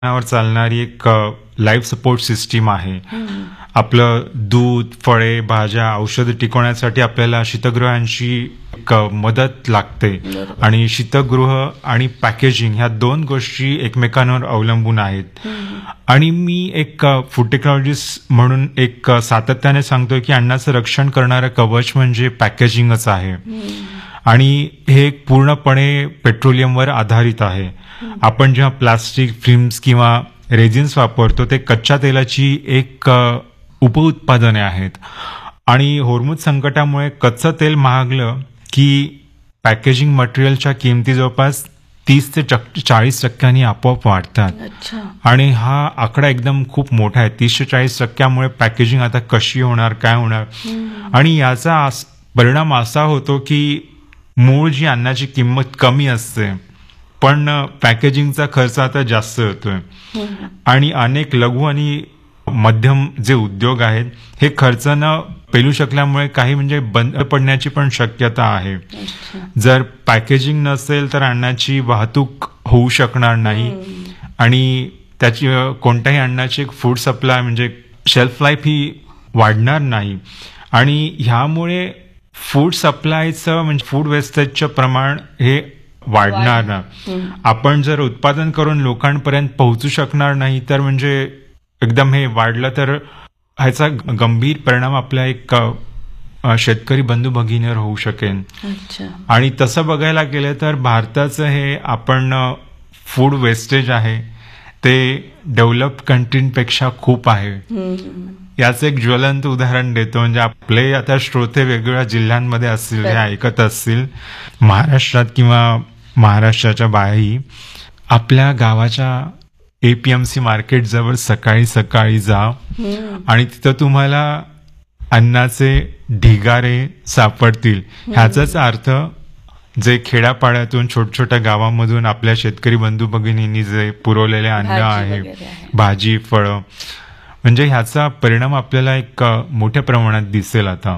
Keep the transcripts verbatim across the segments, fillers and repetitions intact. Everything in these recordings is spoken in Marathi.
वर चालणारी एक लाईफ सपोर्ट सिस्टीम आहे. आपलं दूध, फळे, भाज्या, औषधं टिकवण्यासाठी आपल्याला शीतगृहांची मदत लागते आणि शीतगृह आणि पॅकेजिंग ह्या दोन गोष्टी एकमेकांवर अवलंबून आहेत. आणि मी एक फूड टेक्नॉलॉजिस्ट म्हणून एक सातत्याने सांगतोय की अन्नाचं रक्षण करणारं कवच म्हणजे पॅकेजिंगच आहे. आणि हे पूर्णपणे पेट्रोलियमवर आधारित आहे. आपण जेव्हा प्लास्टिक फिल्म्स किंवा रेझिन्स वापरतो ते कच्च्या तेलाची एक उपउत्पादने आहेत. आणि होर्मुझ संकटामुळे कच्चं तेल महागलं की पॅकेजिंग मटेरियलच्या किमती जवळपास तीस ते चाळीस टक्क्यांनी आपोआप वाढतात. आणि हा आकडा एकदम खूप मोठा आहे. तीस ते चाळीस टक्क्यामुळे पॅकेजिंग आता कशी होणार, काय होणार. आणि याचा परिणाम असा होतो की मूळ जी अन्नाची किंमत कमी असते पण पॅकेजिंगचा खर्च आता जास्त होतोय. आणि अनेक लघु आणि मध्यम जे उद्योग आहेत हे खर्च न पेलू शकल्यामुळे काही म्हणजे बंद पडण्याची पण शक्यता आहे. जर पॅकेजिंग नसेल तर अन्नाची वाहतूक होऊ शकणार नाही आणि त्याची कोणत्याही अन्नाची एक फूड सप्लाय म्हणजे शेल्फ लाईफ ही वाढणार नाही. आणि ह्यामुळे फूड सप्लायचं म्हणजे फूड वेस्टेजचं प्रमाण हे वाढणार ना. आपण जर उत्पादन करून लोकांपर्यंत पोहोचू शकणार नाही तर म्हणजे एकदम हे वाढलं तर ह्याचा गंभीर परिणाम आपल्या एक शेतकरी बंधू भगिनीवर होऊ शकेल. आणि तसं बघायला गेलं तर भारताचं हे आपण फूड वेस्टेज आहे ते डेव्हलप्ड कंट्रीपेक्षा खूप आहे. याचं एक ज्वलंत उदाहरण देतो. म्हणजे आपले आता श्रोते वेगवेगळ्या जिल्ह्यांमध्ये असतील, हे ऐकत असतील. महाराष्ट्रात किंवा महाराष्ट्राच्या बाहेरही आपल्या गावाच्या एपीएमसी मार्केट जवळ सकाळी सकाळी जा आणि तिथं तुम्हाला अन्नाचे ढिगारे सापडतील. ह्याचाच अर्थ जे खेड्यापाड्यातून छोट्या छोट्या गावांमधून आपल्या शेतकरी बंधू भगिनींनी जे पुरवलेले अन्न आहे, भाजी, फळं, म्हणजे ह्याचा परिणाम आपल्याला एक मोठ्या प्रमाणात दिसेल आता.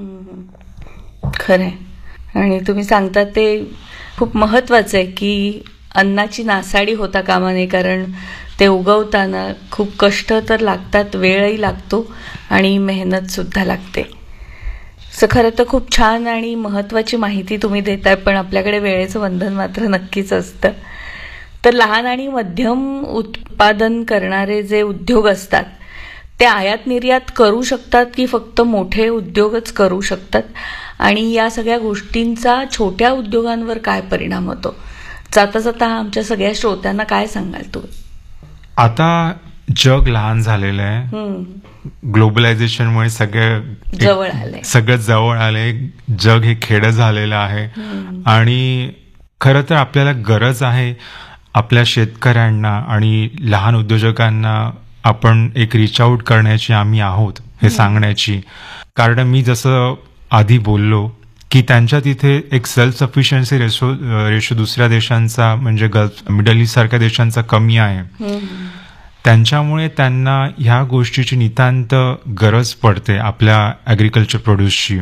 खरंय. आणि तुम्ही सांगता ते खूप महत्वाचं आहे की अन्नाची नासाडी होता कामा नये. कारण ते उगवताना खूप कष्ट तर लागतात, वेळही लागतो आणि मेहनत सुद्धा लागते. सो खरं तर खूप छान आणि महत्वाची माहिती तुम्ही देताय. पण आपल्याकडे वेळेचं बंधन मात्र नक्कीच असतं. तर लहान आणि मध्यम उत्पादन करणारे जे उद्योग असतात ते आयात निर्यात करू शकतात की फक्त मोठे उद्योगच करू शकतात. आणि या सगळ्या गोष्टींचा छोट्या उद्योगांवर काय परिणाम होतो? जाता जाता आमच्या सगळ्या श्रोत्यांना काय सांगाल तुम्ही? आता जग लहान झालेलं आहे. ग्लोबलायझेशनमुळे सगळं जवळ आलंय, सगळं जवळ आलंय. जग हे खेडं झालेलं आहे. आणि खरं तर आपल्याला गरज आहे आपल्या शेतकऱ्यांना आणि लहान उद्योजकांना आपण एक रिच आउट करण्याची आम्ही आहोत हे सांगण्याची. कारण मी जसं आधी बोललो की त्यांच्या तिथे एक सेल्फ सफिशियन्सी रेशो रेशो दुसऱ्या देशांचा म्हणजे गल्फ मिडल ईस्ट सारख्या देशांचा कमी आहे. त्यांच्यामुळे त्यांना ह्या गोष्टीची नितांत गरज पडते आपल्या ॲग्रिकल्चर प्रोड्यूसची.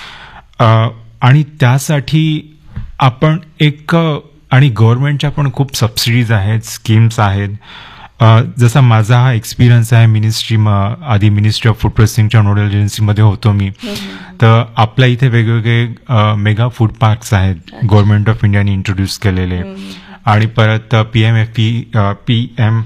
आणि त्यासाठी आपण एक आणि गव्हर्नमेंटच्या पण खूप सबसिडीज आहेत, स्कीम्स आहेत. जसा माझा हा एक्सपिरियन्स आहे मिनिस्ट्री आधी मिनिस्ट्री ऑफ फूड प्रोसेसिंगच्या नोडल एजन्सीमध्ये होतो मी. तर आपल्या इथे वेगवेगळे मेगा फूड पार्क्स आहेत गव्हर्नमेंट ऑफ इंडियाने इंट्रोड्यूस केलेले. आणि परत P M F E P M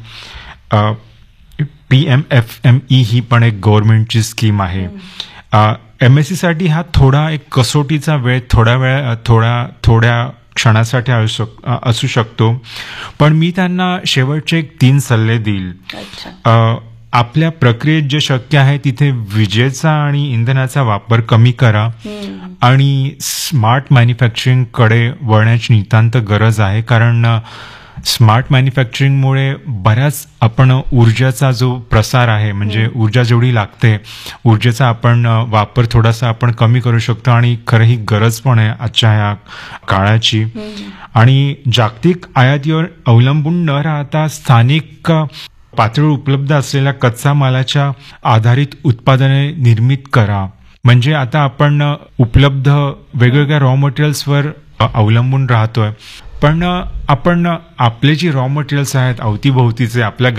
P M F M E ही पण एक गव्हर्नमेंटची स्कीम आहे. एम एस सी साठी हा थोडा एक कसोटीचा वेळ थोड्या वेळ थोड्या थोड्या क्षणासाठी असू शकतो. पण मी त्यांना शेवटचे एक तीन सल्ले देईल. आपल्या प्रक्रियेत जे शक्य आहे तिथे विजेचा आणि इंधनाचा वापर कमी करा आणि स्मार्ट मॅन्युफॅक्चरिंग कडे वळण्याची नितांत गरज आहे. कारण स्मार्ट मॅन्युफॅक्चरिंगमुळे बऱ्याच आपण ऊर्जाचा जो प्रसार आहे म्हणजे ऊर्जा जेवढी लागते ऊर्जेचा आपण वापर थोडासा आपण कमी करू शकतो. आणि खरं ही गरज पण आहे आजच्या ह्या काळाची. आणि जागतिक आयातीवर अवलंबून न राहता स्थानिक पातळीवर उपलब्ध असलेल्या कच्चा मालाच्या आधारित उत्पादने निर्मित करा. म्हणजे आता आपण उपलब्ध वेगवेगळ्या रॉ मटेरियल्सवर अवलंबून राहतोय. पण आपण आपले जे रॉ मटेरियल्स आहेत अवतीभोवतीचे आपल्या